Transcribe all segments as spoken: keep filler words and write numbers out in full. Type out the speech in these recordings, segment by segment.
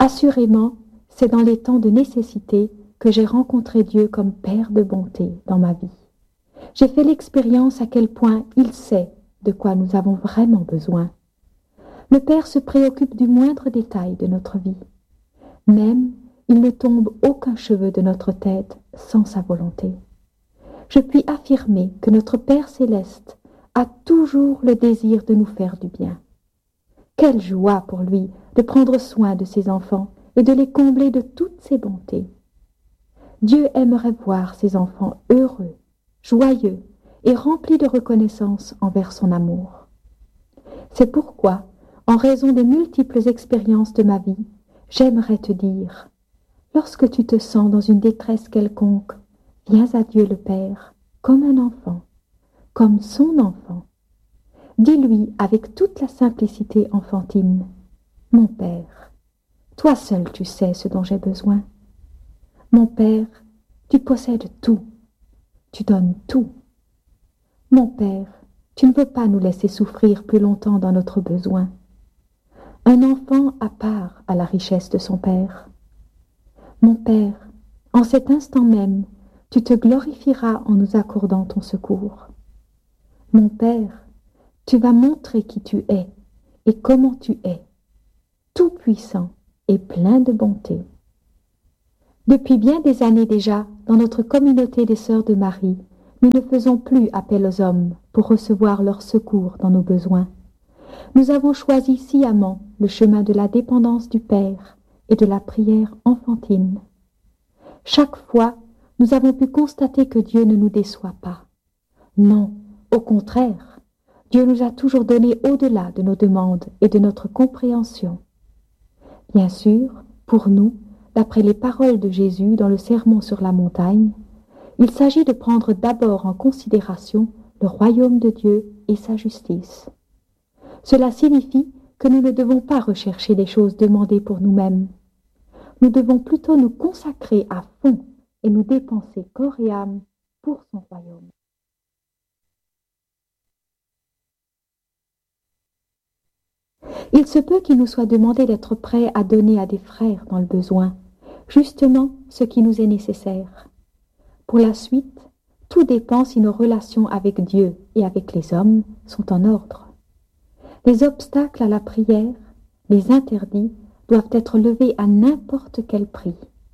Assurément, c'est dans les temps de nécessité que j'ai rencontré Dieu comme Père de bonté dans ma vie. J'ai fait l'expérience à quel point il sait de quoi nous avons vraiment besoin. Le Père se préoccupe du moindre détail de notre vie. Même, il ne tombe aucun cheveu de notre tête sans sa volonté. Je puis affirmer que notre Père céleste a toujours le désir de nous faire du bien. Quelle joie pour lui de prendre soin de ses enfants et de les combler de toutes ses bontés. Dieu aimerait voir ses enfants heureux, joyeux et remplis de reconnaissance envers son amour. C'est pourquoi, en raison des multiples expériences de ma vie, j'aimerais te dire, lorsque tu te sens dans une détresse quelconque, viens à Dieu le Père, comme un enfant, comme son enfant. Dis-lui avec toute la simplicité enfantine, « Mon Père, toi seul tu sais ce dont j'ai besoin. Mon Père, tu possèdes tout, tu donnes tout. Mon Père, tu ne veux pas nous laisser souffrir plus longtemps dans notre besoin. Un enfant a part à la richesse de son Père. Mon Père, en cet instant même, tu te glorifieras en nous accordant ton secours. Mon Père, tu vas montrer qui tu es et comment tu es, tout puissant et plein de bonté. Depuis bien des années déjà, dans notre communauté des Sœurs de Marie, nous ne faisons plus appel aux hommes pour recevoir leur secours dans nos besoins. Nous avons choisi sciemment le chemin de la dépendance du Père et de la prière enfantine. Chaque fois, nous avons pu constater que Dieu ne nous déçoit pas. Non, au contraire, Dieu nous a toujours donné au-delà de nos demandes et de notre compréhension. Bien sûr, pour nous, d'après les paroles de Jésus dans le Sermon sur la montagne, il s'agit de prendre d'abord en considération le royaume de Dieu et sa justice. Cela signifie que nous ne devons pas rechercher les choses demandées pour nous-mêmes. Nous devons plutôt nous consacrer à fond et nous dépenser corps et âme pour son royaume. Il se peut qu'il nous soit demandé d'être prêts à donner à des frères dans le besoin, justement ce qui nous est nécessaire. Pour la suite, tout dépend si nos relations avec Dieu et avec les hommes sont en ordre. Les obstacles à la prière, les interdits, doivent être levés à n'importe quel prix.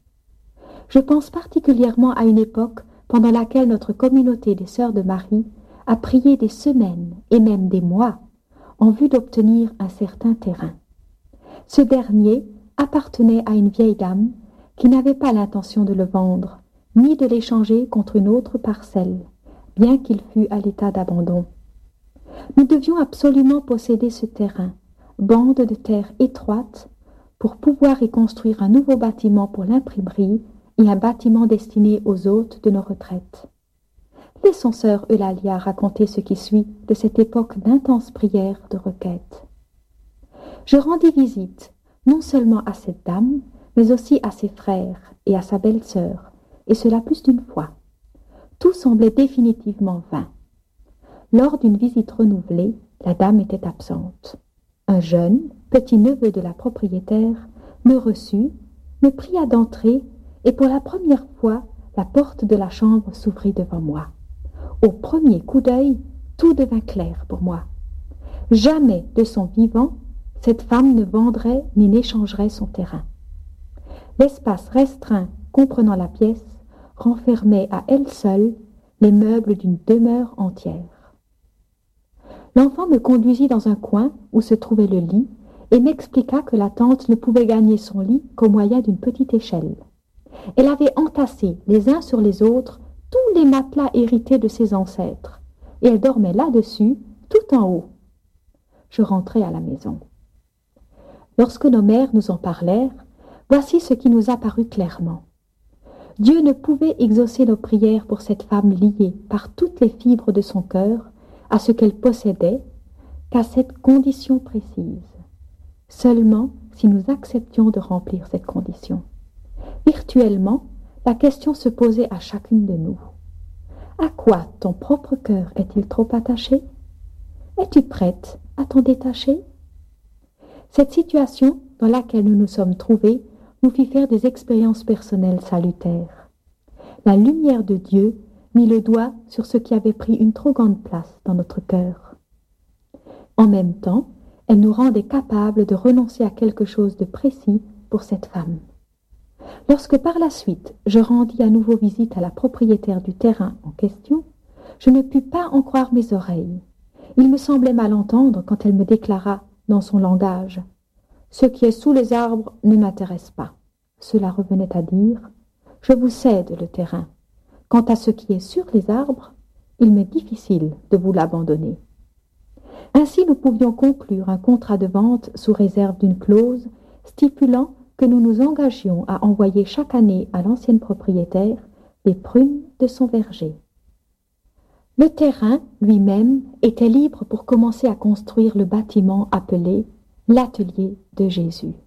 Je pense particulièrement à une époque pendant laquelle notre communauté des Sœurs de Marie a prié des semaines et même des mois en vue d'obtenir un certain terrain. Ce dernier appartenait à une vieille dame qui n'avait pas l'intention de le vendre, ni de l'échanger contre une autre parcelle, bien qu'il fût à l'état d'abandon. Nous devions absolument posséder ce terrain, bande de terre étroite, pour pouvoir y construire un nouveau bâtiment pour l'imprimerie et un bâtiment destiné aux hôtes de nos retraites. Laissons sœur Eulalia raconter ce qui suit de cette époque d'intenses prières de requête. Je rendis visite non seulement à cette dame, mais aussi à ses frères et à sa belle-sœur, et cela plus d'une fois. Tout semblait définitivement vain. Lors d'une visite renouvelée, la dame était absente. Un jeune, petit-neveu de la propriétaire, me reçut, me pria d'entrer, et pour la première fois, la porte de la chambre s'ouvrit devant moi. Au premier coup d'œil, tout devint clair pour moi. Jamais de son vivant, cette femme ne vendrait ni n'échangerait son terrain. L'espace restreint comprenant la pièce renfermait à elle seule les meubles d'une demeure entière. L'enfant me conduisit dans un coin où se trouvait le lit et m'expliqua que la tante ne pouvait gagner son lit qu'au moyen d'une petite échelle. Elle avait entassé les uns sur les autres tous les matelas hérités de ses ancêtres, et elle dormait là-dessus, tout en haut. Je rentrai à la maison. Lorsque nos mères nous en parlèrent, voici ce qui nous apparut clairement. Dieu ne pouvait exaucer nos prières pour cette femme liée par toutes les fibres de son cœur à ce qu'elle possédait, qu'à cette condition précise, seulement si nous acceptions de remplir cette condition. Virtuellement, la question se posait à chacune de nous. À quoi ton propre cœur est-il trop attaché? Es-tu prête à t'en détacher? Cette situation dans laquelle nous nous sommes trouvés nous fit faire des expériences personnelles salutaires. La lumière de Dieu mit le doigt sur ce qui avait pris une trop grande place dans notre cœur. En même temps, elle nous rendait capables de renoncer à quelque chose de précis pour cette femme. Lorsque par la suite je rendis à nouveau visite à la propriétaire du terrain en question, je ne pus pas en croire mes oreilles. Il me semblait mal entendre quand elle me déclara dans son langage « Ce qui est sous les arbres ne m'intéresse pas ». Cela revenait à dire « Je vous cède le terrain. Quant à ce qui est sur les arbres, il m'est difficile de vous l'abandonner. » Ainsi nous pouvions conclure un contrat de vente sous réserve d'une clause stipulant que nous nous engagions à envoyer chaque année à l'ancienne propriétaire les prunes de son verger. Le terrain lui-même était libre pour commencer à construire le bâtiment appelé l'atelier de Jésus.